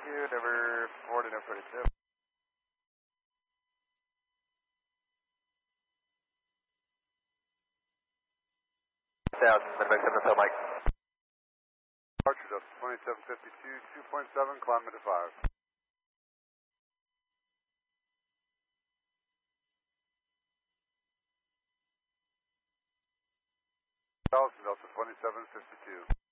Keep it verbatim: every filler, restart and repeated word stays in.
you, number four to number forty-seven. Thousand, number seven, so Mike. Departure Delta twenty-seven fifty-two, two point seven, climb into five. Delta twenty-seven fifty-two.